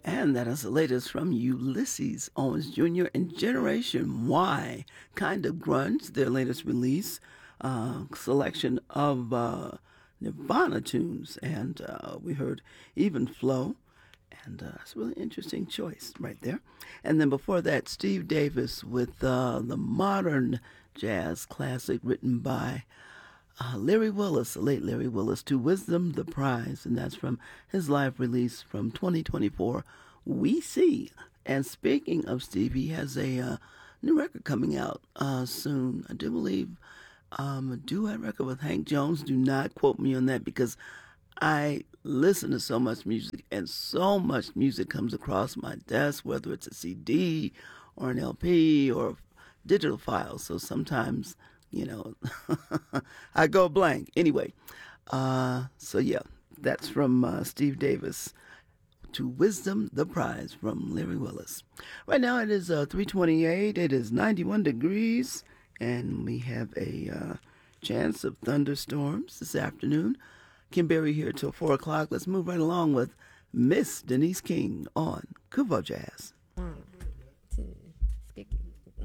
And that is the latest from Ulysses Owens Jr. and Generation Y, Kind of Grunge, their latest release, selection of Nirvana tunes. And we heard Even Flow, and it's a really interesting choice right there. And then before that, Steve Davis with the modern jazz classic written by Larry Willis, the late Larry Willis, To Wisdom the Prize, and that's from his live release from 2024, We See. And speaking of Steve, he has a new record coming out soon. I do believe a duet record with Hank Jones. Do not quote me on that because I listen to so much music, and so much music comes across my desk, whether it's a CD or an LP or digital file. So sometimes, you know, I go blank. Anyway, so yeah, that's from Steve Davis. To Wisdom the Prize from Larry Willis. Right now it is 3:28. It is 91 degrees, and we have a chance of thunderstorms this afternoon. Kim Berry here till 4 o'clock. Let's move right along with Miss Denise King on Kuvo Jazz.